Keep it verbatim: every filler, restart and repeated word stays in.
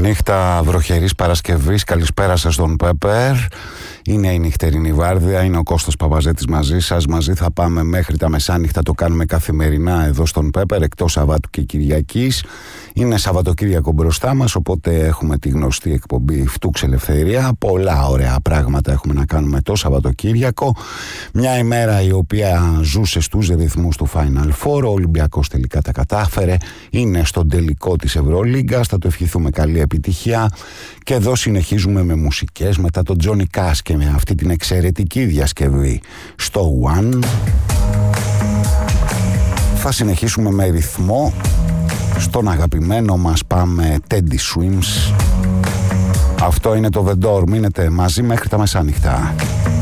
Νύχτα βροχερής Παρασκευής, καλησπέρα σας στον Πέπερ. Είναι η νυχτερινή βάρδια, είναι ο Κώστας Παπαζέτης μαζί σας. Μαζί θα πάμε μέχρι τα μεσάνυχτα, το κάνουμε καθημερινά εδώ στον Πέπερ, εκτός Σαββάτου και Κυριακής. Είναι Σαββατοκύριακο μπροστά μας, οπότε έχουμε τη γνωστή εκπομπή Φτούξ Ελευθερία. Πολλά ωραία πράγματα έχουμε να κάνουμε το Σαββατοκύριακο. Μια ημέρα η οποία ζούσε στους ρυθμούς του Final Four. Ο Ολυμπιακός τελικά τα κατάφερε. Είναι στον τελικό της Ευρωλίγκας. Θα το ευχηθούμε καλή επιτυχία. Και εδώ συνεχίζουμε με μουσικές μετά τον Τζόνι Κάς και με αυτή την εξαιρετική διασκευή στο One. Θα συνεχίσουμε με ρυθμό. Στον αγαπημένο μας πάμε Teddy Swims. Αυτό είναι το The Door. Μείνετε μαζί μέχρι τα μεσάνυχτα.